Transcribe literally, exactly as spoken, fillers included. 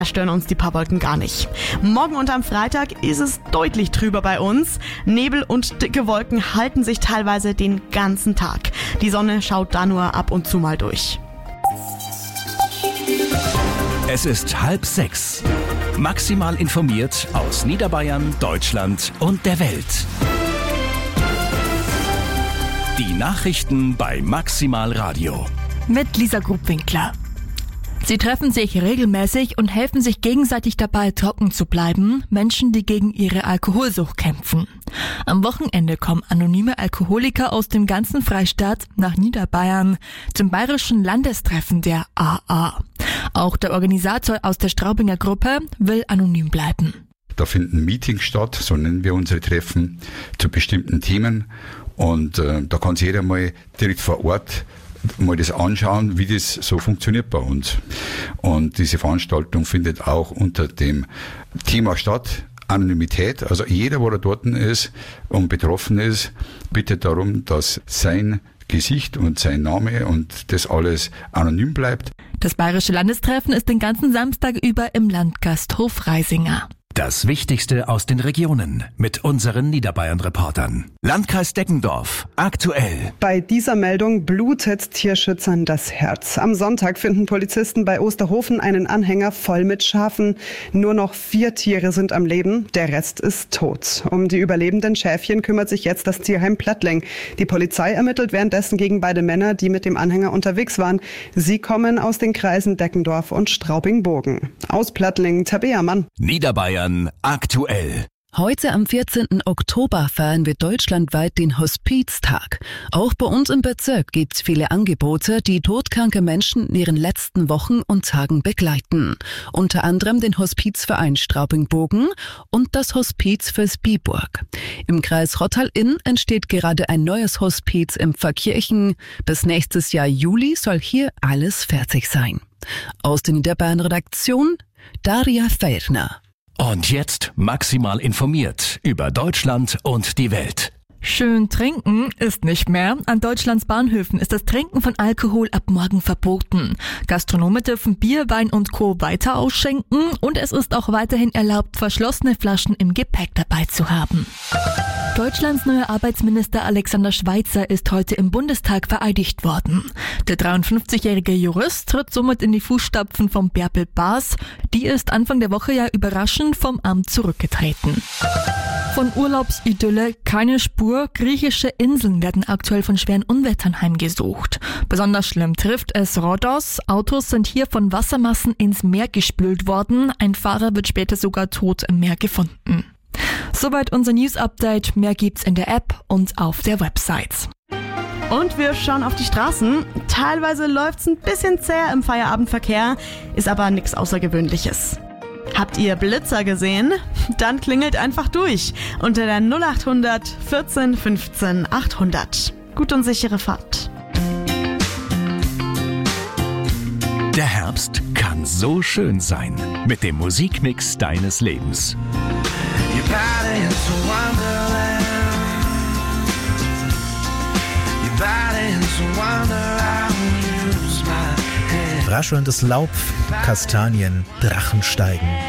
stören uns die paar Wolken gar nicht. Morgen und am Freitag ist es deutlich trüber bei uns. Nebel und dicke Wolken halten sich teilweise den ganzen Tag. Die Sonne schaut da nur ab und zu mal durch. Es ist halb sechs. Maximal informiert aus Niederbayern, Deutschland und der Welt. Die Nachrichten bei Maximal Radio. Mit Lisa Grubwinkler. Sie treffen sich regelmäßig und helfen sich gegenseitig dabei, trocken zu bleiben, Menschen, die gegen ihre Alkoholsucht kämpfen. Am Wochenende kommen anonyme Alkoholiker aus dem ganzen Freistaat nach Niederbayern zum bayerischen Landestreffen der A A. Auch der Organisator aus der Straubinger Gruppe will anonym bleiben. Da finden Meetings statt, so nennen wir unsere Treffen, zu bestimmten Themen. Und äh, da kann sich jeder mal direkt vor Ort mal das anschauen, wie das so funktioniert bei uns. Und diese Veranstaltung findet auch unter dem Thema statt, Anonymität. Also jeder, wo da dort ist und betroffen ist, bittet darum, dass sein Gesicht und sein Name und das alles anonym bleibt. Das Bayerische Landestreffen ist den ganzen Samstag über im Landgasthof Reisinger. Das Wichtigste aus den Regionen mit unseren Niederbayern-Reportern. Landkreis Deggendorf, aktuell. Bei dieser Meldung blutet Tierschützern das Herz. Am Sonntag finden Polizisten bei Osterhofen einen Anhänger voll mit Schafen. Nur noch vier Tiere sind am Leben, der Rest ist tot. Um die überlebenden Schäfchen kümmert sich jetzt das Tierheim Plattling. Die Polizei ermittelt währenddessen gegen beide Männer, die mit dem Anhänger unterwegs waren. Sie kommen aus den Kreisen Deggendorf und Straubing-Bogen. Aus Plattling, Tabea Mann. Niederbayern aktuell. Heute am vierzehnten Oktober feiern wir deutschlandweit den Hospiztag. Auch bei uns im Bezirk gibt es viele Angebote, die todkranke Menschen in ihren letzten Wochen und Tagen begleiten. Unter anderem den Hospizverein Straubing-Bogen und das Hospiz für Spiburg. Im Kreis Rottal-Inn entsteht gerade ein neues Hospiz in Pfarrkirchen. Bis nächstes Jahr Juli soll hier alles fertig sein. Aus der Niederbayern-Redaktion Daria Feirner. Und jetzt maximal informiert über Deutschland und die Welt. Schön trinken ist nicht mehr. An Deutschlands Bahnhöfen ist das Trinken von Alkohol ab morgen verboten. Gastronomen dürfen Bier, Wein und Co. weiter ausschenken und es ist auch weiterhin erlaubt, verschlossene Flaschen im Gepäck dabei zu haben. Deutschlands neuer Arbeitsminister Alexander Schweitzer ist heute im Bundestag vereidigt worden. Der dreiundfünfzigjährige Jurist tritt somit in die Fußstapfen von Bärbel Baas. Die ist Anfang der Woche ja überraschend vom Amt zurückgetreten. Von Urlaubsidylle keine Spur. Griechische Inseln werden aktuell von schweren Unwettern heimgesucht. Besonders schlimm trifft es Rhodos. Autos sind hier von Wassermassen ins Meer gespült worden. Ein Fahrer wird später sogar tot im Meer gefunden. Soweit unser News-Update. Mehr gibt's in der App und auf der Website. Und wir schauen auf die Straßen. Teilweise läuft's ein bisschen zäh im Feierabendverkehr, ist aber nichts Außergewöhnliches. Habt ihr Blitzer gesehen? Dann klingelt einfach durch unter der null acht hundert vierzehn fünfzehn achthundert. Gut und sichere Fahrt. Der Herbst kann so schön sein mit dem Musikmix deines Lebens. Raschelndes Laub, Kastanien, Drachen steigen.